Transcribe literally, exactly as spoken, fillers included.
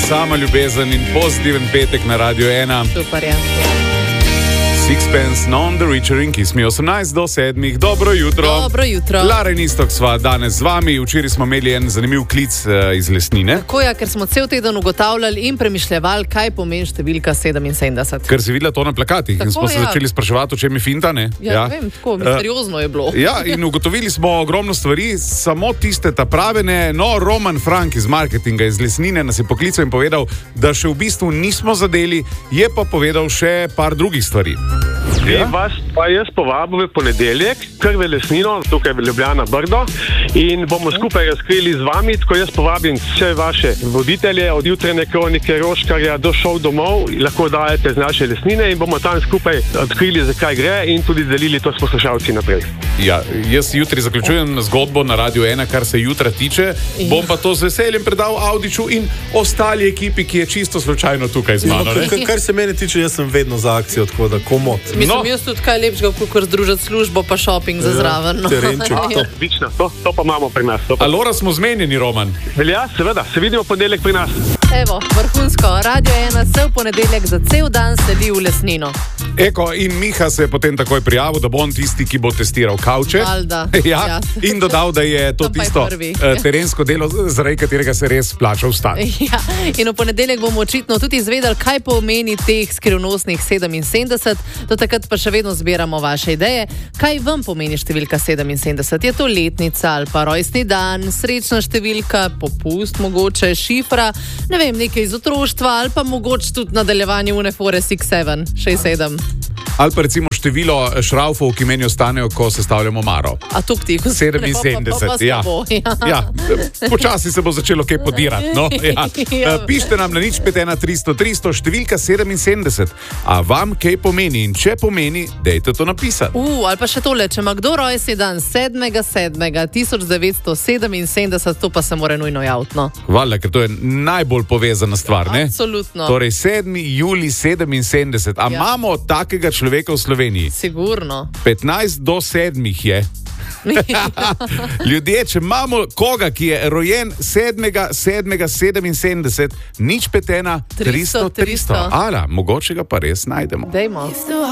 sama ljubezen in pozitiven petek na Radio ena. Super je. Sixpence, Non the Richer in Kiss Me, osemnajst do sedmih. Dobro jutro. Dobro jutro. Lara in Istok sva danes z vami. Včeraj smo imeli en zanimiv klic uh, iz Lesnine. Tako je, ker smo cel teden ugotavljali in premišljevali, kaj pomeni številka sedeminsedemdeset. Ker si videla to na plakatih Tako, in smo se ja. začeli spraševati, o čem je finta, ne? Ja, ja. Vem, tako misteriozno je bilo. Ja, in ugotovili smo ogromno stvari, samo tiste ta prave ne. No, Roman Frank iz marketinga iz Lesnine nas je poklical in povedal, da še v bistvu nismo zadeli, je pa povedal še par drugih stvari. Ja? Vas pa jaz povabim v ponedeljek, kar v Lesnino, tukaj v Ljubljana Brdo, in bomo skupaj razkrili z vami, tako jaz povabim vse vaše voditelje, od jutrajne kronike Roškarja do šov domov, lahko dajete z naše Lesnine in bomo tam skupaj odkrili, zakaj gre in tudi delili to s poslušalci naprej. Ja, jaz jutri zaključujem zgodbo na Radio ena, kar se jutra tiče, ja. Bom pa to z veseljem predal Audiču in ostali ekipi, ki je čisto slučajno tukaj z mano. Ja, kar se mene tiče, jaz sem vedno za akcijo, tako da komot. Mislim, no. Jaz tudi kaj lepšega, kot združiti službo pa shopping za zraven. No. Terenček, to. Odlično, to, to pa imamo pri nas. Pa... Alora smo zmenjeni, Roman. Velja, seveda, se vidimo ponedeljek pri nas. Evo, vrhunsko, Radio ena se v ponedeljek za cel dan seli v Lesnino. Eko, in Miha se je potem takoj prijavil, da bo on tisti, ki bo testiral kavče. Valda. Ja, Ja. in dodal, da je to Tam pa je tisto prvi. uh, terensko delo, zaradi katerega se res plača vstati. Ja, in v ponedeljek bomo očitno tudi izvedeli, kaj pomeni teh skrivnostnih sedeminsedemdeset. Do takrat pa še vedno zbiramo vaše ideje. Kaj vam pomeni številka sedeminsedemdeset? Je to letnica ali pa rojstni dan, srečna številka, popust mogoče, šifra, ne vem, nekaj iz otroštva ali pa mogoče tudi nadaljevanje unefore šest sedem, šest sedem. Ali pa recimo število šraufov, ki meni ostanejo, ko sestavljamo maro. A tuk ti, ko se sedeminsedemdeset, ja. Ja, počasi se bo začelo kaj podirati. No? Ja. Ja. Pišite nam na nič pet ena tristo tristo, številka sedeminsedemdeset. A vam kaj pomeni in če pomeni, dejte to napisati. Uh, ali pa še tole, če ima kdo rojstni dan sedmega sedmega tisoč devetsto sedeminsedemdeset, to pa se mora nujno javiti. No? Valjda, ker to je najbolj povezana stvar, ne? Absolutno. Torej sedmi julij sedeminsedemdeset. A Ja. imamo takega človeka v Sloveniji? Sigurno. petnajst do sedmih je. Ljudje, če imamo koga, ki je rojen sedmega sedmega sedeminsedemdeset, nič pet ena tristo tristo. Ala, mogoče ga pa res najdemo. Dejmo.